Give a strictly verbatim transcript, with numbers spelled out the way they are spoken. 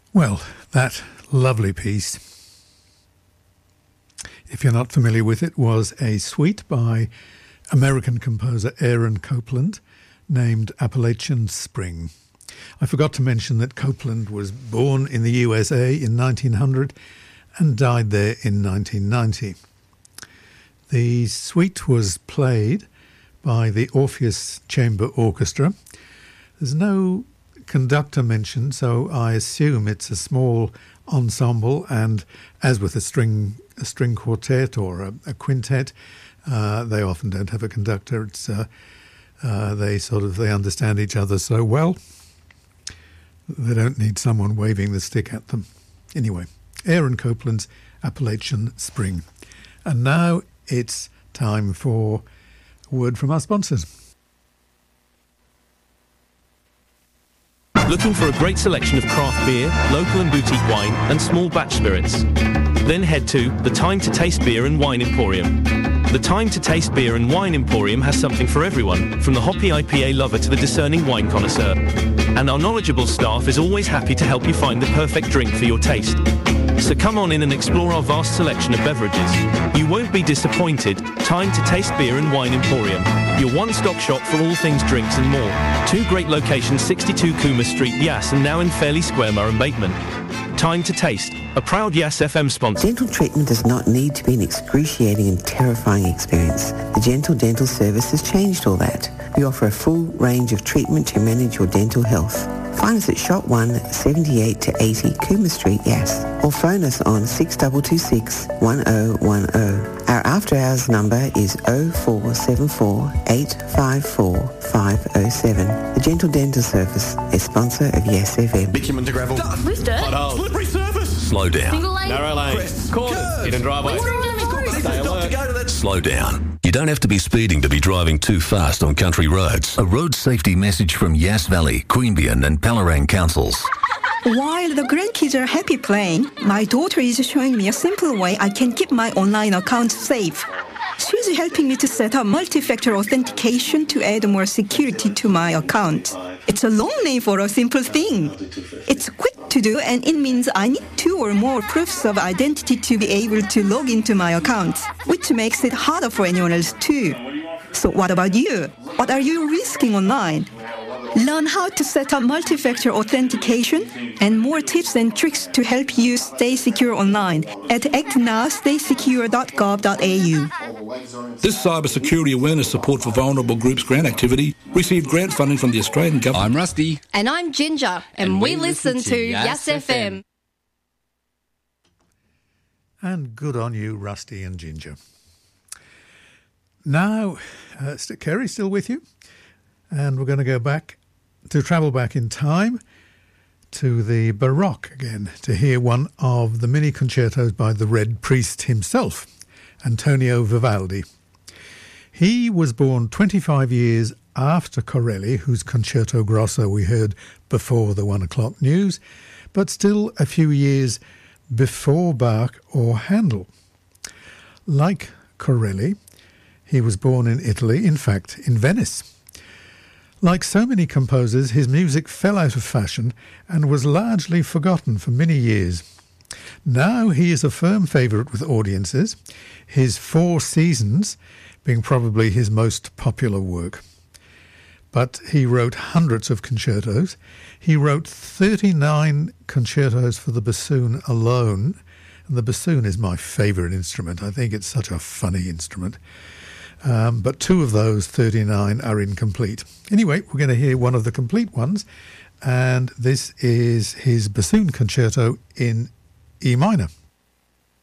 Well, that lovely piece, if you're not familiar with it, was a suite by American composer Aaron Copland named Appalachian Spring. I forgot to mention that Copland was born in the U S A in nineteen hundred and died there in nineteen ninety. The suite was played by the Orpheus Chamber Orchestra. There's no conductor mentioned, so I assume it's a small ensemble, and as with a string a string quartet or a, a quintet, uh, they often don't have a conductor. It's uh, uh, they sort of they understand each other so well they don't need someone waving the stick at them. Anyway, Aaron Copland's Appalachian Spring. And now it's time for a word from our sponsors. Looking for a great selection of craft beer, local and boutique wine, and small batch spirits? Then head to the Time to Taste Beer and Wine Emporium. The Time to Taste Beer and Wine Emporium has something for everyone, from the hoppy I P A lover to the discerning wine connoisseur. And our knowledgeable staff is always happy to help you find the perfect drink for your taste. So come on in and explore our vast selection of beverages. You won't be disappointed. Time to Taste Beer and Wine Emporium, your one-stop shop for all things drinks and more. Two great locations, sixty-two Cooma Street, Yass, and now in Fairley Square, Murrumbateman. Time to Taste, a proud Yass F M sponsor. Dental treatment does not need to be an excruciating and terrifying experience. The Gentle Dental Service has changed all that. We offer a full range of treatment to manage your dental health. Find us at Shop one, seventy-eight to eighty Cooma Street, Yass, or phone us on six two two six, one oh one oh. Our after-hours number is oh four seven four, eight five four, five oh seven. The Gentle Dental Service, a sponsor of Yass F M. Bitumen to gravel. Lift it. Pothole. Slippery surface. Slow down. Single lane. Narrow lane. Crest. Corners. Hidden driveway. Stay alert. Slow down. You don't have to be speeding to be driving too fast on country roads. A road safety message from Yass Valley, Queanbeyan and Palorang councils. While the grandkids are happy playing, my daughter is showing me a simple way I can keep my online account safe. She's helping me to set up multi-factor authentication to add more security to my account. It's a long name for a simple thing. It's quick to do, and it means I need two or more proofs of identity to be able to log into my account, which makes it harder for anyone else too. So what about you? What are you risking online? Learn how to set up multi-factor authentication and more tips and tricks to help you stay secure online at act now stay secure dot gov dot a u. This cybersecurity awareness support for vulnerable groups grant activity received grant funding from the Australian government. I'm Rusty. And I'm Ginger, and, and we, we listen, listen to, to Yass F M. And good on you, Rusty and Ginger. Now, uh, Kerry's still with you, and we're going to go back to travel back in time to the Baroque again to hear one of the mini concertos by the Red Priest himself, Antonio Vivaldi. He was born twenty-five years after Corelli, whose Concerto Grosso we heard before the one o'clock news, but still a few years before Bach or Handel. Like Corelli, he was born in Italy, in fact, in Venice. Like so many composers, his music fell out of fashion and was largely forgotten for many years. Now he is a firm favourite with audiences, his Four Seasons being probably his most popular work. But he wrote hundreds of concertos. He wrote thirty-nine concertos for the bassoon alone. And the bassoon is my favourite instrument. I think it's such a funny instrument. Um, but two of those thirty-nine are incomplete. Anyway, we're going to hear one of the complete ones, and this is his bassoon concerto in E minor.